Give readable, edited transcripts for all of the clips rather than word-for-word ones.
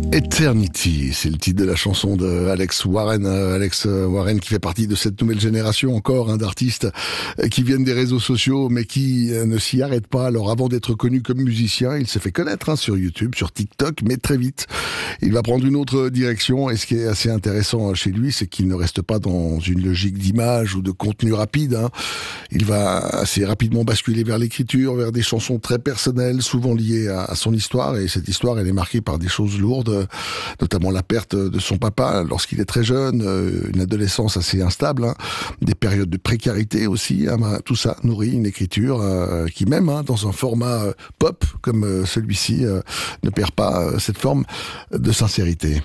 Eternity, c'est le titre de la chanson de Alex Warren. Alex Warren qui fait partie de cette nouvelle génération encore d'artistes qui viennent des réseaux sociaux mais qui ne s'y arrêtent pas. Alors avant d'être connu comme musicien, il s'est fait connaître sur YouTube, sur TikTok, mais très vite il va prendre une autre direction. Et ce qui est assez intéressant chez lui, c'est qu'il ne reste pas dans une logique d'image ou de contenu rapide. Il va assez rapidement basculer vers l'écriture, vers des chansons très personnelles, souvent liées à son histoire. Et cette histoire, elle est marquée par des choses lourdes, notamment la perte de son papa lorsqu'il est très jeune, une adolescence assez instable, des périodes de précarité aussi. Tout ça nourrit une écriture qui même dans un format pop comme celui-ci ne perd pas cette forme de sincérité.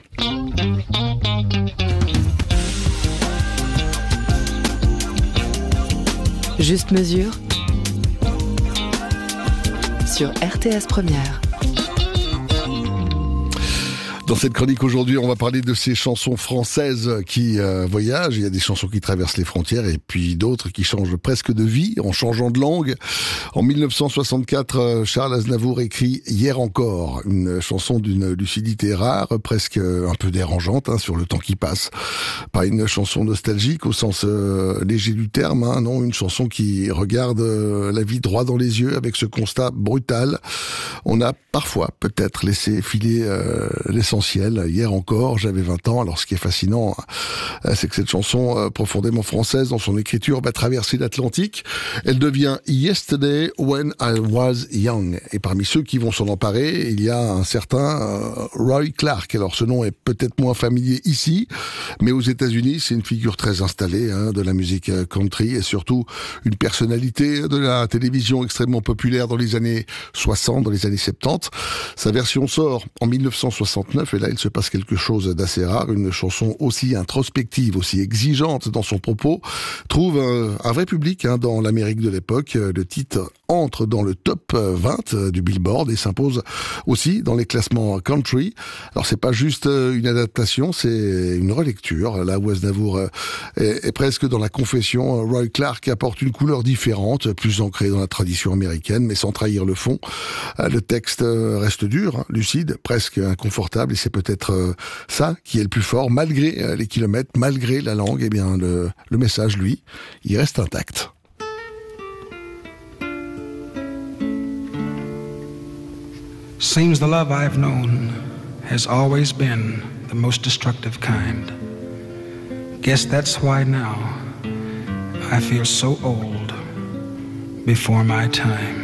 Juste mesure sur RTS Première. Dans cette chronique aujourd'hui, on va parler de ces chansons françaises qui voyagent. Il y a des chansons qui traversent les frontières et puis d'autres qui changent presque de vie en changeant de langue. En 1964, Charles Aznavour écrit « Hier encore », une chanson d'une lucidité rare, presque un peu dérangeante sur le temps qui passe. Pas une chanson nostalgique au sens léger du terme, non, une chanson qui regarde la vie droit dans les yeux avec ce constat brutal. On a parfois peut-être laissé filer l'essentiel. Hier encore, j'avais 20 ans. Alors ce qui est fascinant, c'est que cette chanson profondément française dans son écriture va traverser l'Atlantique. Elle devient Yesterday When I Was Young. Et parmi ceux qui vont s'en emparer, il y a un certain Roy Clark. Alors ce nom est peut-être moins familier ici, mais aux États-Unis, c'est une figure très installée de la musique country et surtout une personnalité de la télévision extrêmement populaire dans les années 60, dans les années 70. Sa version sort en 1969 et là il se passe quelque chose d'assez rare. Une chanson aussi introspective, aussi exigeante dans son propos, trouve un vrai public dans l'Amérique de l'époque. Le titre entre dans le top 20 du Billboard et s'impose aussi dans les classements country. Alors c'est pas juste une adaptation, c'est une relecture. Là où Aznavour est presque dans la confession, Roy Clark apporte une couleur différente, plus ancrée dans la tradition américaine, mais sans trahir le fond. Le texte reste dur, lucide, presque inconfortable, et c'est peut-être ça qui est le plus fort. Malgré les kilomètres, malgré la langue, eh bien le message, lui, il reste intact. Seems the love I've known has always been the most destructive kind. Guess that's why now I feel so old before my time.